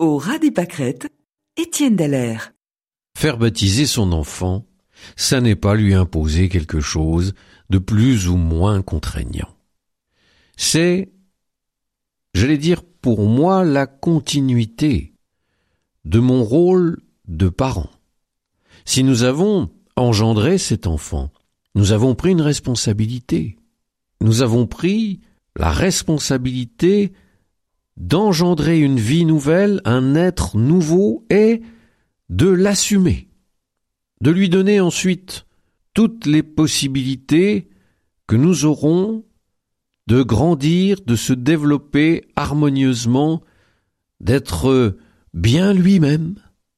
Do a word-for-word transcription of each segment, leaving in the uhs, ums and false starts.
Au ras des pâquerettes, Étienne Dallaire. Faire baptiser son enfant, ça n'est pas lui imposer quelque chose de plus ou moins contraignant. C'est, j'allais dire pour moi, la continuité de mon rôle de parent. Si nous avons engendré cet enfant, nous avons pris une responsabilité. Nous avons pris la responsabilité d'engendrer une vie nouvelle, un être nouveau et de l'assumer, de lui donner ensuite toutes les possibilités que nous aurons de grandir, de se développer harmonieusement, d'être bien lui-même.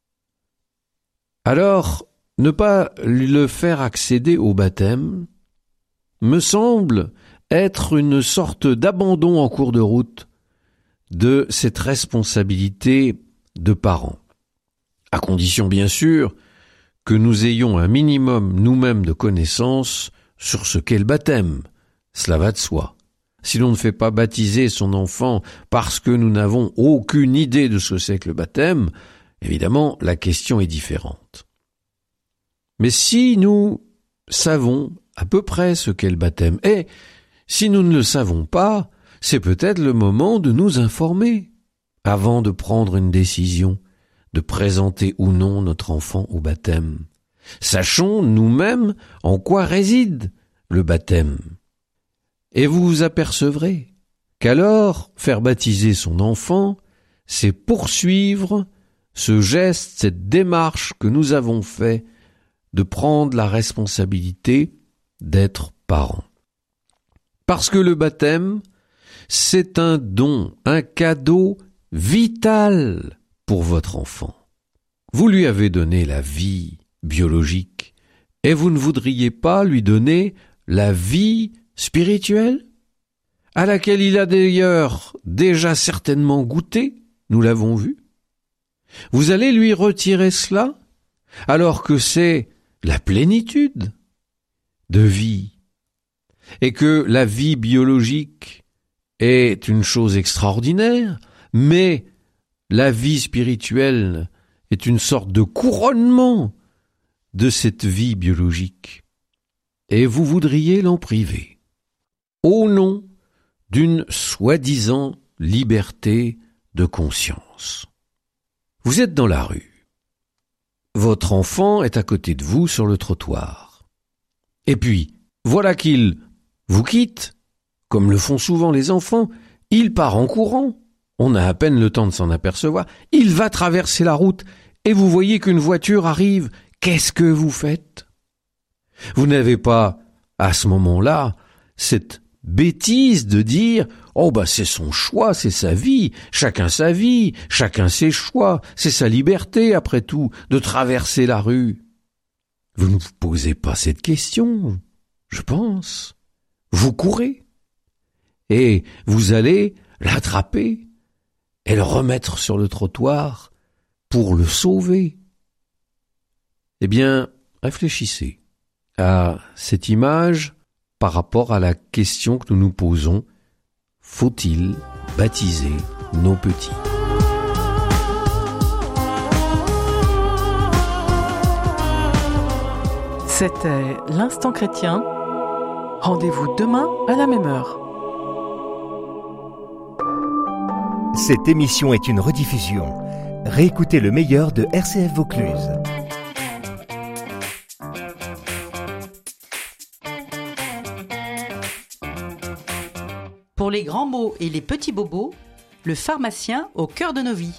Alors, ne pas le faire accéder au baptême me semble être une sorte d'abandon en cours de route de cette responsabilité de parent, à condition bien sûr que nous ayons un minimum nous-mêmes de connaissances sur ce qu'est le baptême. Cela va de soi. Si l'on ne fait pas baptiser son enfant parce que nous n'avons aucune idée de ce que c'est que le baptême, évidemment, la question est différente. Mais si nous savons à peu près ce qu'est le baptême, et si nous ne le savons pas, c'est peut-être le moment de nous informer avant de prendre une décision, de présenter ou non notre enfant au baptême. Sachons nous-mêmes en quoi réside le baptême. Et vous vous apercevrez qu'alors, faire baptiser son enfant, c'est poursuivre ce geste, cette démarche que nous avons fait de prendre la responsabilité d'être parents. Parce que le baptême, c'est un don, un cadeau vital pour votre enfant. Vous lui avez donné la vie biologique et vous ne voudriez pas lui donner la vie spirituelle, à laquelle il a d'ailleurs déjà certainement goûté, nous l'avons vu. Vous allez lui retirer cela, alors que c'est la plénitude de vie, et que la vie biologique est une chose extraordinaire, mais la vie spirituelle est une sorte de couronnement de cette vie biologique, et vous voudriez l'en priver, au nom d'une soi-disant liberté de conscience. Vous êtes dans la rue. Votre enfant est à côté de vous sur le trottoir. Et puis, voilà qu'il vous quitte, comme le font souvent les enfants, il part en courant. On a à peine le temps de s'en apercevoir. Il va traverser la route et vous voyez qu'une voiture arrive. Qu'est-ce que vous faites ? Vous n'avez pas, à ce moment-là, cette bêtise de dire « Oh bah c'est son choix, c'est sa vie, chacun sa vie, chacun ses choix, c'est sa liberté après tout de traverser la rue. » Vous ne vous posez pas cette question, je pense. Vous courez et vous allez l'attraper et le remettre sur le trottoir pour le sauver. Eh bien, réfléchissez à cette image par rapport à la question que nous nous posons. Faut-il baptiser nos petits ? C'était l'Instant Chrétien. Rendez-vous demain à la même heure. Cette émission est une rediffusion. Réécoutez le meilleur de R C F Vaucluse. Pour les grands mots et les petits bobos, le pharmacien au cœur de nos vies.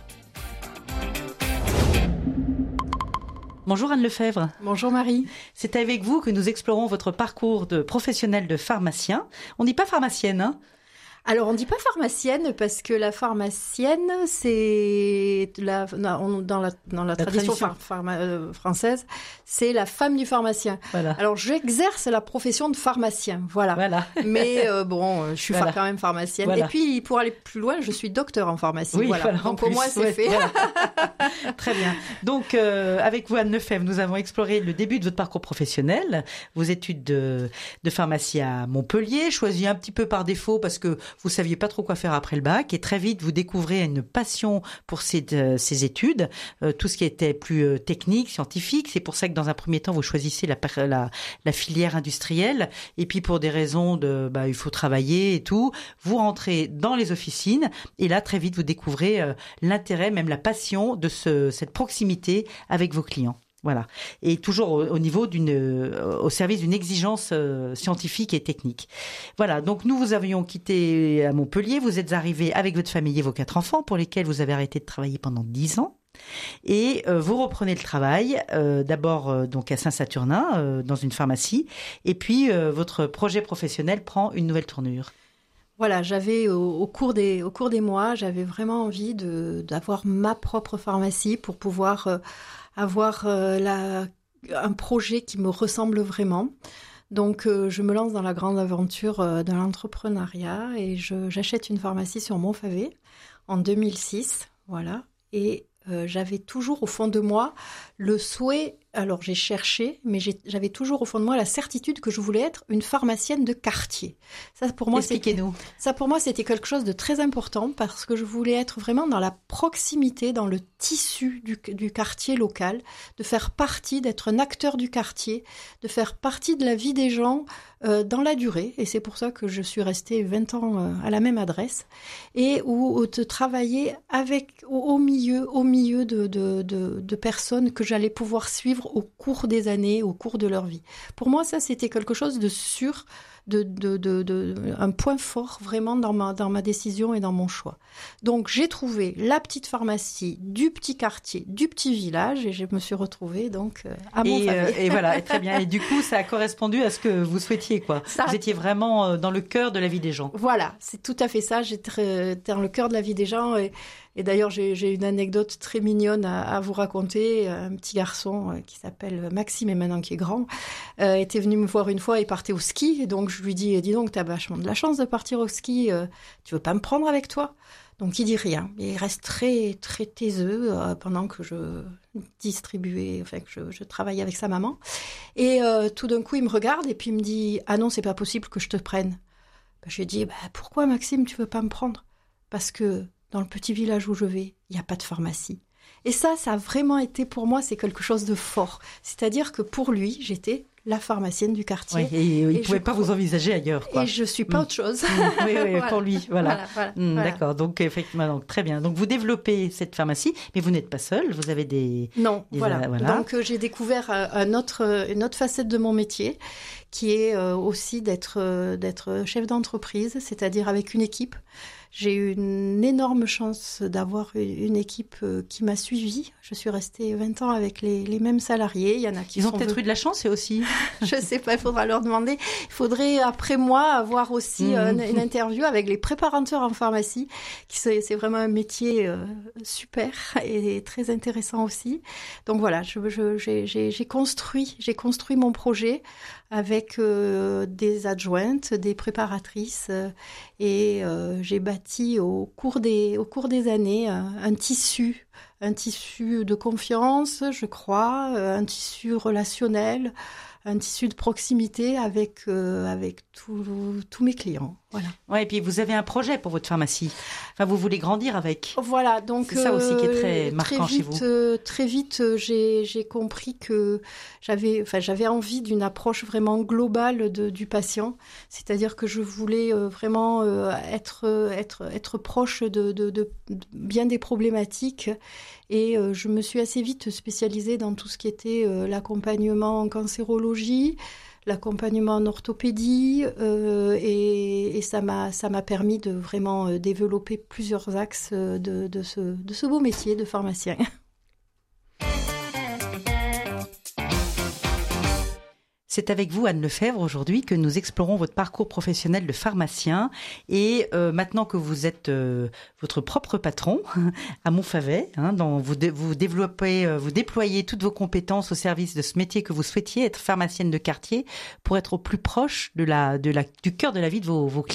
Bonjour Anne Lefebvre. Bonjour Marie. C'est avec vous que nous explorons votre parcours de professionnel de pharmacien. On ne dit pas pharmacienne, hein ? Alors, on ne dit pas pharmacienne parce que la pharmacienne, c'est la, dans la, dans la, la tradition, tradition. Phar, pharma, euh, française, c'est la femme du pharmacien. Voilà. Alors, j'exerce la profession de pharmacien, voilà. voilà. Mais euh, bon, je suis voilà. quand même pharmacienne. Voilà. Et puis, pour aller plus loin, je suis docteur en pharmacie. Oui, voilà. voilà. Donc, pour moi, c'est ouais, fait. Voilà. Très bien. Donc, euh, avec vous, Anne Lefebvre, nous avons exploré le début de votre parcours professionnel, vos études de, de pharmacie à Montpellier, choisies un petit peu par défaut parce que vous saviez pas trop quoi faire après le bac et très vite vous découvrez une passion pour ces, euh, ces études, euh, tout ce qui était plus euh, technique, scientifique. C'est pour ça que dans un premier temps vous choisissez la, la, la filière industrielle et puis pour des raisons de bah, il faut travailler et tout, vous rentrez dans les officines et là très vite vous découvrez euh, l'intérêt, même la passion de ce, cette proximité avec vos clients. Voilà. Et toujours au, au niveau d'une, euh, au service d'une exigence euh, scientifique et technique. Voilà. Donc, nous vous avions quitté à Montpellier. Vous êtes arrivé avec votre famille et vos quatre enfants pour lesquels vous avez arrêté de travailler pendant dix ans. Et euh, vous reprenez le travail, euh, d'abord euh, donc à Saint-Saturnin, euh, dans une pharmacie. Et puis, euh, votre projet professionnel prend une nouvelle tournure. Voilà, j'avais au, au cours des au cours des mois, j'avais vraiment envie de d'avoir ma propre pharmacie pour pouvoir euh, avoir euh, la, un projet qui me ressemble vraiment. Donc, euh, je me lance dans la grande aventure euh, de l'entrepreneuriat et je, j'achète une pharmacie sur Montfavet en deux mille six, voilà. Et euh, j'avais toujours au fond de moi le souhait, alors j'ai cherché, mais j'ai, j'avais toujours au fond de moi la certitude que je voulais être une pharmacienne de quartier. Ça pour moi, Expliquez-nous. C'était, ça pour moi, c'était quelque chose de très important parce que je voulais être vraiment dans la proximité, dans le tissu du, du quartier local, de faire partie, d'être un acteur du quartier, de faire partie de la vie des gens euh, dans la durée. Et c'est pour ça que je suis restée vingt ans euh, à la même adresse et où, où de travailler avec au, au milieu, au milieu de, de, de, de personnes que j'allais pouvoir suivre au cours des années, au cours de leur vie. Pour moi, ça, c'était quelque chose de sûr, de, de, de, de, un point fort vraiment dans ma, dans ma décision et dans mon choix. Donc, j'ai trouvé la petite pharmacie du petit quartier, du petit village, et je me suis retrouvée donc à Montfavet. Et, euh, et voilà, très bien. Et du coup, ça a correspondu à ce que vous souhaitiez, quoi. Ça... Vous étiez vraiment dans le cœur de la vie des gens. Voilà, c'est tout à fait ça. J'étais dans le cœur de la vie des gens et Et d'ailleurs, j'ai, j'ai une anecdote très mignonne à, à vous raconter. Un petit garçon euh, qui s'appelle Maxime, et maintenant qui est grand, euh, était venu me voir une fois et partait au ski. Et donc, je lui dis, dis donc, t'as vachement de la chance de partir au ski. Euh, tu veux pas me prendre avec toi ? Donc, il dit rien. Il reste très, très taiseux euh, pendant que je distribuais, enfin, que je, je travaillais avec sa maman. Et euh, tout d'un coup, il me regarde et puis il me dit, ah non, c'est pas possible que je te prenne. Ben, je lui ai dit, bah, pourquoi, Maxime, tu veux pas me prendre ? Parce que dans le petit village où je vais, il n'y a pas de pharmacie. Et ça, ça a vraiment été pour moi, c'est quelque chose de fort. C'est-à-dire que pour lui, j'étais la pharmacienne du quartier. Oui, et, et il ne pouvait pas vous envisager ailleurs, quoi. Et je ne suis pas mmh. autre chose. Mmh. Oui, oui, voilà. Pour lui, voilà. voilà, voilà, mmh, voilà. D'accord, donc effectivement, donc, très bien. Donc vous développez cette pharmacie, mais vous n'êtes pas seule, vous avez des... Non, des, voilà. Euh, voilà. Donc euh, j'ai découvert euh, un autre, une autre facette de mon métier, qui est euh, aussi d'être, euh, d'être chef d'entreprise, c'est-à-dire avec une équipe. J'ai eu une énorme chance d'avoir une équipe qui m'a suivie. Je suis restée vingt ans avec les, les mêmes salariés. Il y en a qui Ils ont sont peut-être de... eu de la chance, eux aussi. Je sais pas, il faudra leur demander. Il faudrait, après moi, avoir aussi mmh. une, une interview avec les préparateurs en pharmacie. Qui c'est, c'est vraiment un métier euh, super et très intéressant aussi. Donc voilà, je, je, j'ai, j'ai, j'ai construit, j'ai construit mon projet avec euh, des adjointes, des préparatrices euh, et euh, j'ai bâti au cours des, au cours des années un, un tissu, un tissu de confiance, je crois, un tissu relationnel, un tissu de proximité avec, euh, avec tous mes clients. Voilà. Ouais, et puis vous avez un projet pour votre pharmacie. Enfin, vous voulez grandir avec. Voilà, donc c'est ça aussi qui est très marquant très vite, chez vous. Euh, très vite, euh, j'ai, j'ai compris que j'avais, enfin, j'avais envie d'une approche vraiment globale de, du patient. C'est-à-dire que je voulais euh, vraiment euh, être, être, être proche de, de, de, de bien des problématiques. Et euh, je me suis assez vite spécialisée dans tout ce qui était euh, l'accompagnement en cancérologie, l'accompagnement en orthopédie, euh, et, et ça m'a ça m'a permis de vraiment euh, développer plusieurs axes de, de, ce, de ce beau métier de pharmacien. C'est avec vous, Anne Lefebvre, aujourd'hui, que nous explorons votre parcours professionnel de pharmacien. Et euh, maintenant que vous êtes euh, votre propre patron à Montfavet, hein, dans, vous, de, vous développez, euh, vous déployez toutes vos compétences au service de ce métier que vous souhaitiez, être pharmacienne de quartier, pour être au plus proche de la, de la, du cœur de la vie de vos, vos clients.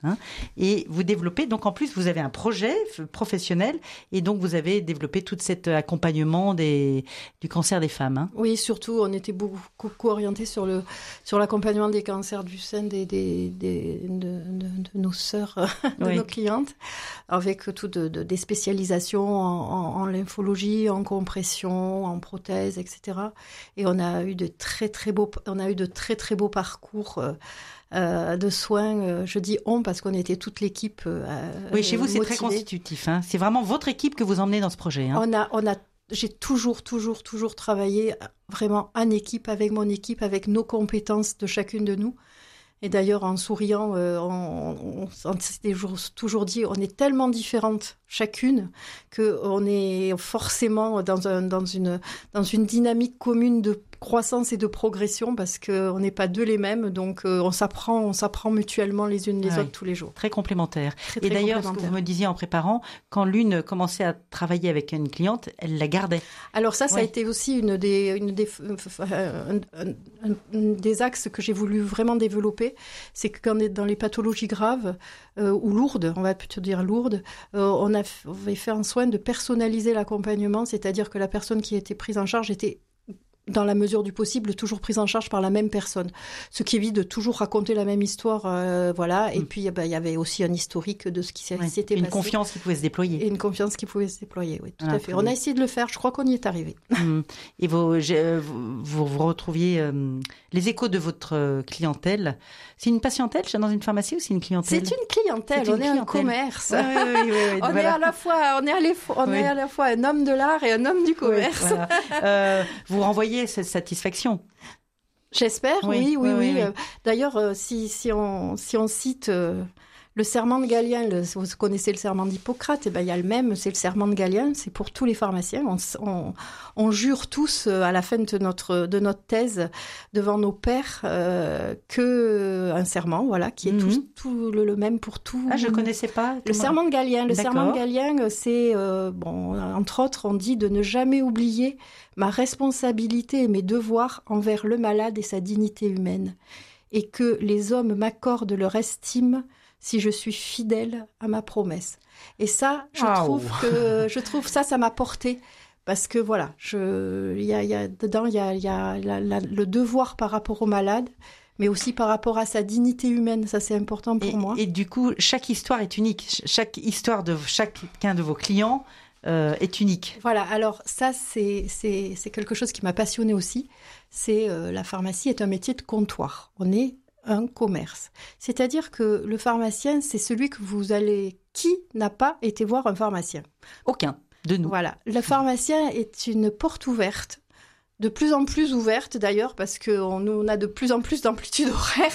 Hein, et vous développez, donc en plus vous avez un projet professionnel et donc vous avez développé tout cet accompagnement des, du cancer des femmes. Hein. Oui, surtout on était beaucoup orienté sur le sur l'accompagnement des cancers du sein des, des, des de, de, de nos sœurs, de oui. nos clientes, avec tout de, de, des spécialisations en, en, en lymphologie, en compression, en prothèse, et cetera. Et on a eu de très très beaux on a eu de très très beaux parcours. Euh, Euh, de soins, euh, je dis on parce qu'on était toute l'équipe. Euh, oui, chez vous c'est motivée. Très constitutif. Hein. C'est vraiment votre équipe que vous emmenez dans ce projet. Hein. On a, on a, j'ai toujours, toujours, toujours travaillé vraiment en équipe avec mon équipe, avec nos compétences de chacune de nous. Et d'ailleurs, en souriant, euh, on, on, on s'est toujours dit, on est tellement différentes chacune que on est forcément dans un, dans une, dans une dynamique commune de croissance et de progression parce que on n'est pas deux les mêmes, donc euh, on s'apprend, on s'apprend mutuellement les unes les ah autres oui. tous les jours. Très complémentaires. Très, très et d'ailleurs, complémentaire. Ce que vous me disiez en préparant, quand l'une commençait à travailler avec une cliente, elle la gardait. Alors ça, ça oui. a été aussi une des, une des, un, un, un, un des axes que j'ai voulu vraiment développer, c'est que quand on est dans les pathologies graves euh, ou lourdes, on va plutôt dire lourdes, euh, on a on avait fait un soin de personnaliser l'accompagnement, c'est-à-dire que la personne qui était prise en charge était dans la mesure du possible, toujours prise en charge par la même personne. Ce qui évite de toujours raconter la même histoire, euh, voilà. Et mmh. puis, bah, il y avait aussi un historique de ce qui s'était ouais. passé. Une confiance qui pouvait se déployer. Et une confiance qui pouvait se déployer, oui, tout ah, à fait. On a essayé de le faire, je crois qu'on y est arrivé. Mmh. Et vous, vous, vous, vous retrouviez euh, les échos de votre clientèle. C'est une patientèle dans une pharmacie ou c'est une clientèle? C'est une clientèle, c'est on une est clientèle. Un commerce. Oui, oui, oui, oui, on voilà. est à la fois, on est à, on oui. est à la fois un homme de l'art et un homme du commerce. Oui, voilà. euh, vous renvoyez cette satisfaction. J'espère, oui, oui, oui. oui, oui. oui. D'ailleurs, euh, si, si, on, si on cite euh, le serment de Galien, le, vous connaissez le serment d'Hippocrate, eh ben, il y a le même, c'est le serment de Galien, c'est pour tous les pharmaciens. On, on, on jure tous euh, à la fin de notre, de notre thèse devant nos pairs euh, que un serment, voilà, qui est mm-hmm. tout, tout le, le même pour tout. Ah, je connaissais pas. Le serment de Galien, le serment de Galien, c'est euh, bon, entre autres, on dit de ne jamais oublier ma responsabilité et mes devoirs envers le malade et sa dignité humaine, et que les hommes m'accordent leur estime si je suis fidèle à ma promesse. Et ça, je wow. trouve que je trouve ça, ça m'a porté. Parce que voilà, je, il y a, il y a dedans, il y a, il y a la, la, le devoir par rapport au malade, mais aussi par rapport à sa dignité humaine. Ça, c'est important pour et, moi. Et du coup, chaque histoire est unique. Chaque histoire de chacun de vos clients euh, est unique. Voilà. Alors ça, c'est c'est c'est quelque chose qui m'a passionnée aussi. C'est euh, la pharmacie est un métier de comptoir. On est un commerce. C'est-à-dire que le pharmacien, c'est celui que vous allez... Qui n'a pas été voir un pharmacien? Aucun de nous. Voilà. Le pharmacien est une porte ouverte, de plus en plus ouverte d'ailleurs, parce qu'on on a de plus en plus d'amplitude horaire,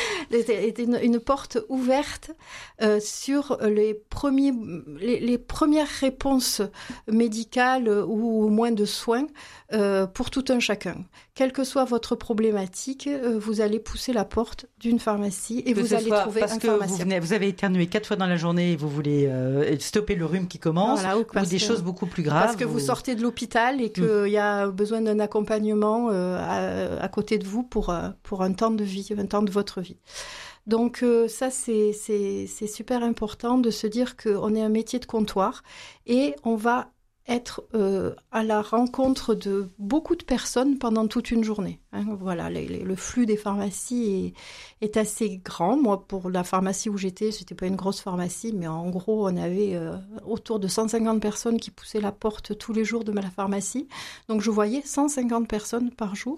est une, une porte ouverte euh, sur les, premiers, les, les premières réponses médicales ou au moins de soins euh, pour tout un chacun. Quelle que soit votre problématique, euh, vous allez pousser la porte d'une pharmacie et que vous allez trouver parce un que pharmacien. Vous, venez, vous avez éternué quatre fois dans la journée et vous voulez euh, stopper le rhume qui commence, voilà, ou, ou des que, choses beaucoup plus graves. Parce que vous, vous sortez de l'hôpital et qu'il mmh. y a besoin d'un accompagnement euh, à, à côté de vous pour, pour un temps de vie, un temps de votre vie. Donc euh, ça, c'est, c'est, c'est super important de se dire qu'on est un métier de comptoir et on va être euh, à la rencontre de beaucoup de personnes pendant toute une journée. Hein, voilà, les, les, le flux des pharmacies est, est assez grand. Moi, pour la pharmacie où j'étais, c'était pas une grosse pharmacie, mais en gros, on avait euh, autour de cent cinquante personnes qui poussaient la porte tous les jours de la pharmacie. Donc, je voyais cent cinquante personnes par jour.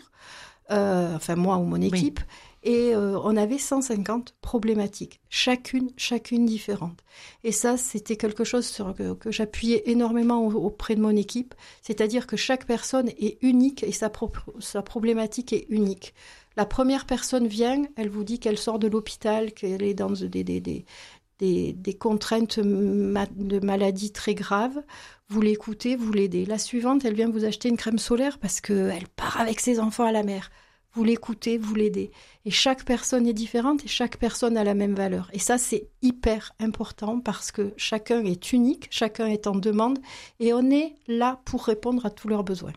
Euh, enfin, moi ou mon équipe. Oui. Et euh, on avait cent cinquante problématiques, chacune, chacune différente. Et ça, c'était quelque chose sur que, que j'appuyais énormément auprès de mon équipe, c'est-à-dire que chaque personne est unique et sa, pro- sa problématique est unique. La première personne vient, elle vous dit qu'elle sort de l'hôpital, qu'elle est dans des, des, des, des, des contraintes ma- de maladies très graves. Vous l'écoutez, vous l'aidez. La suivante, elle vient vous acheter une crème solaire parce qu'elle part avec ses enfants à la mer. Vous l'écoutez, vous l'aidez. Et chaque personne est différente et chaque personne a la même valeur. Et ça, c'est hyper important parce que chacun est unique, chacun est en demande et on est là pour répondre à tous leurs besoins.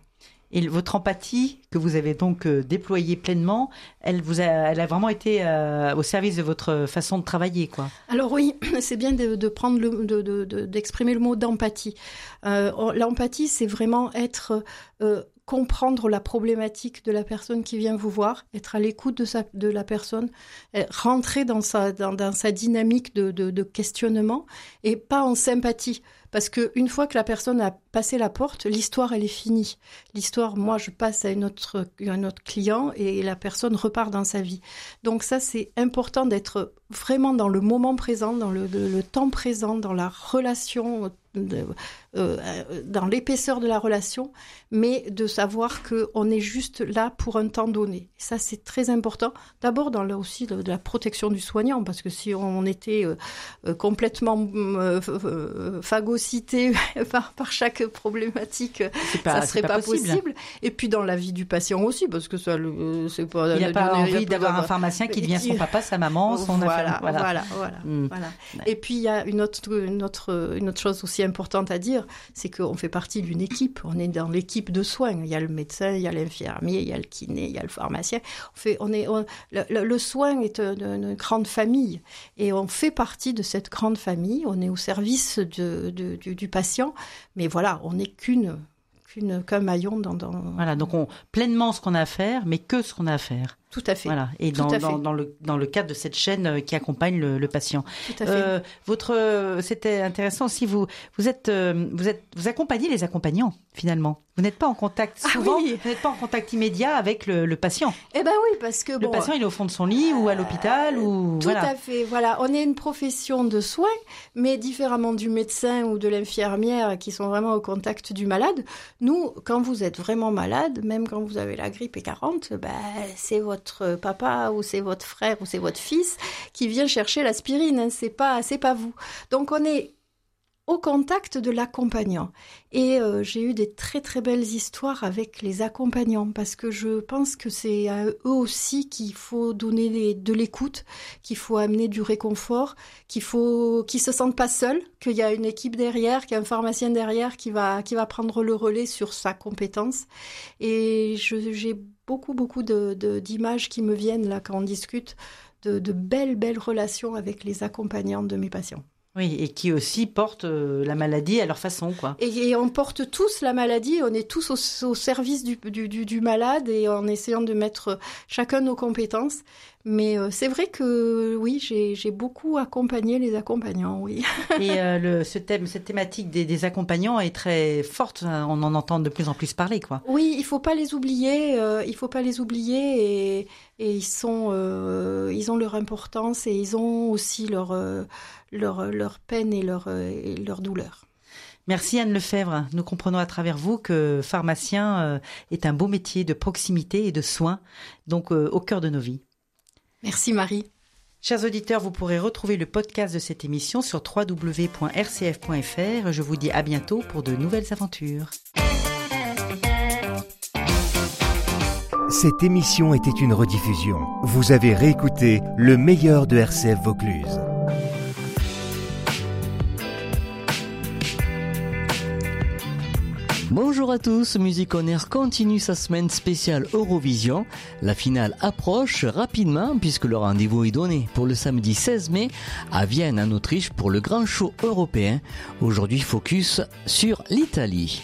Et votre empathie que vous avez donc euh, déployée pleinement, elle vous a, elle a vraiment été euh, au service de votre façon de travailler, quoi. Alors oui, c'est bien de, de prendre le, de, de, de, d'exprimer le mot d'empathie. Euh, l'empathie, c'est vraiment être euh, comprendre la problématique de la personne qui vient vous voir, être à l'écoute de sa, de la personne, rentrer dans sa, dans, dans sa dynamique de, de, de questionnement et pas en sympathie. Parce que une fois que la personne a passé la porte, l'histoire, elle est finie. L'histoire, moi, je passe à une autre, un autre client et la personne repart dans sa vie. Donc ça, c'est important d'être vraiment dans le moment présent, dans le, le, le temps présent, dans la relation, de, euh, dans l'épaisseur de la relation, mais de savoir qu'on est juste là pour un temps donné. Et ça, c'est très important. D'abord, dans là aussi de, de la protection du soignant, parce que si on était euh, complètement euh, euh, phagocyté par, par chaque problématique, pas, ça serait pas, pas possible. possible. Et puis dans la vie du patient aussi, parce que ça, le, c'est pas. Il n'a pas donner, envie d'avoir un pharmacien qui devient son papa, sa maman, son voilà, affaire, voilà, voilà, voilà, mmh. voilà. Et puis il y a une autre, une autre, une autre chose aussi importante à dire, c'est qu'on fait partie d'une équipe. On est dans l'équipe de soins. Il y a le médecin, il y a l'infirmier, il y a le kiné, il y a le pharmacien. On fait, on est, on, le, le, le soin est une, une grande famille et on fait partie de cette grande famille. On est au service de, de, du, du patient, mais voilà, on n'est qu'une, qu'une, qu'un maillon dans, dans. Voilà, donc on pleinement ce qu'on a à faire, mais que ce qu'on a à faire. Tout à fait. Voilà. Et Tout dans, à dans, fait. dans le dans le cadre de cette chaîne qui accompagne le, le patient. Tout à fait. Euh, votre, c'était intéressant aussi. Vous vous êtes vous êtes vous accompagnez les accompagnants finalement. Vous n'êtes pas en contact souvent. Ah oui. Vous n'êtes pas en contact immédiat avec le, le patient. Eh ben oui, parce que le bon, patient il est au fond de son lit ou à l'hôpital euh, ou tout voilà. à fait. Voilà, on est une profession de soins, mais différemment du médecin ou de l'infirmière qui sont vraiment au contact du malade. Nous, quand vous êtes vraiment malade, même quand vous avez la grippe et quarante, ben c'est votre papa ou c'est votre frère ou c'est votre fils qui vient chercher l'aspirine. Hein. C'est pas c'est pas vous. Donc on est au contact de l'accompagnant. Et euh, j'ai eu des très très belles histoires avec les accompagnants parce que je pense que c'est à eux aussi qu'il faut donner les, de l'écoute, qu'il faut amener du réconfort, qu'il faut qu'ils se sentent pas seuls, qu'il y a une équipe derrière, qu'il y a un pharmacien derrière qui va qui va prendre le relais sur sa compétence. Et je, j'ai beaucoup beaucoup de, de, d'images qui me viennent là quand on discute de, de belles belles relations avec les accompagnants de mes patients. Oui, et qui aussi portent euh, la maladie à leur façon, quoi. Et, et on porte tous la maladie, on est tous au, au service du, du, du, du malade et en essayant de mettre chacun nos compétences. Mais euh, c'est vrai que oui, j'ai, j'ai beaucoup accompagné les accompagnants, oui. Et euh, le, ce thème, cette thématique des, des accompagnants est très forte. On en entend de plus en plus parler, quoi. Oui, il faut pas les oublier. Euh, il faut pas les oublier et, et ils sont, euh, ils ont leur importance et ils ont aussi leur euh, leur leur peine et leur et leur douleur. Merci Anne Lefebvre. Nous comprenons à travers vous que pharmacien euh, est un beau métier de proximité et de soins, donc euh, au cœur de nos vies. Merci Marie. Chers auditeurs, vous pourrez retrouver le podcast de cette émission sur w w w point r c f point f r. Je vous dis à bientôt pour de nouvelles aventures. Cette émission était une rediffusion. Vous avez réécouté le meilleur de R C F Vaucluse. Bonjour à tous, Music On Air continue sa semaine spéciale Eurovision. La finale approche rapidement puisque le rendez-vous est donné pour le samedi seize mai à Vienne en Autriche pour le grand show européen. Aujourd'hui, focus sur l'Italie.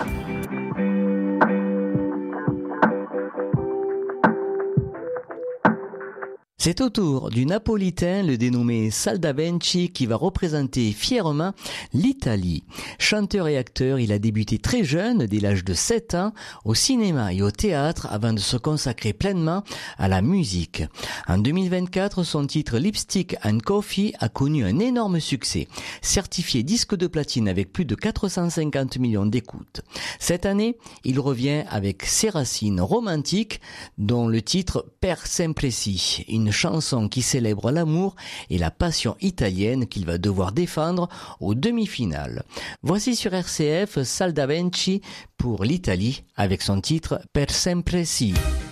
C'est au tour du Napolitain, le dénommé Saldavenci, qui va représenter fièrement l'Italie. Chanteur et acteur, il a débuté très jeune, dès l'âge de sept ans, au cinéma et au théâtre, avant de se consacrer pleinement à la musique. En deux mille vingt-quatre, son titre Lipstick and Coffee a connu un énorme succès, certifié disque de platine avec plus de quatre cent cinquante millions d'écoutes. Cette année, il revient avec ses racines romantiques, dont le titre Per Sempleci, une chanson qui célèbre l'amour et la passion italienne qu'il va devoir défendre aux demi-finales. Voici sur R C F Saldavenci pour l'Italie avec son titre Per Sempleci.